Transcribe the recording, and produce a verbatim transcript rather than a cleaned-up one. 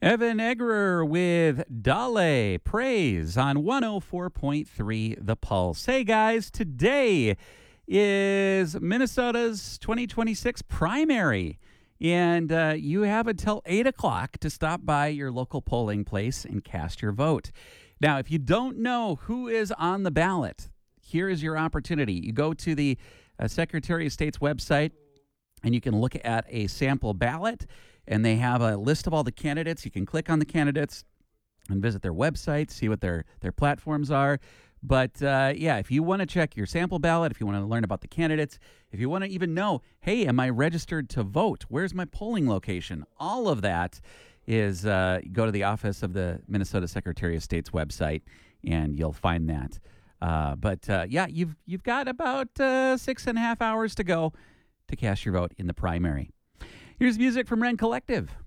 Evan Eggerer with Dale Praise on one oh four point three The Pulse. Hey guys, today is Minnesota's twenty twenty-six primary, and uh, you have until eight o'clock to stop by your local polling place and cast your vote. Now, if you don't know who is on the ballot, here is your opportunity. You go to the uh, Secretary of State's website, and you can look at a sample ballot, and they have a list of all the candidates. You can click on the candidates and visit their website, see what their, their platforms are. But, uh, yeah, if you want to check your sample ballot, if you want to learn about the candidates, if you want to even know, hey, am I registered to vote? Where's my polling location? All of that is uh, go to the office of the Minnesota Secretary of State's website, and you'll find that. Uh, but, uh, yeah, you've, you've got about uh, six and a half hours to go to cast your vote in the primary. Here's music from Ren Collective.